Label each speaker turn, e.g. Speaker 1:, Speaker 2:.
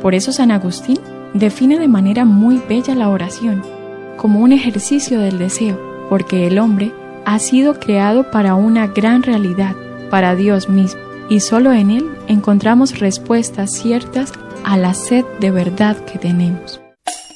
Speaker 1: Por eso San Agustín define de manera muy bella la oración, como un ejercicio del deseo, porque el hombre ha sido creado para una gran realidad, para Dios mismo, y solo en Él encontramos respuestas ciertas a la sed de verdad que tenemos.